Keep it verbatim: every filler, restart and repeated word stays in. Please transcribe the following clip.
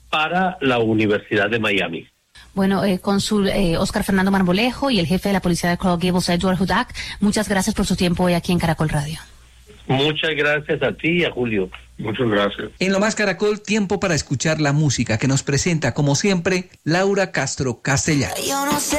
para la Universidad de Miami. Bueno, eh, cónsul eh, Oscar Fernando Marmolejo y el jefe de la policía de Coral Gables, Edward Hudak, muchas gracias por su tiempo hoy aquí en Caracol Radio. Muchas gracias a ti y a Julio. Muchas gracias. En Lo Más Caracol, tiempo para escuchar la música que nos presenta, como siempre, Laura Castro Castellanos. Yo no sé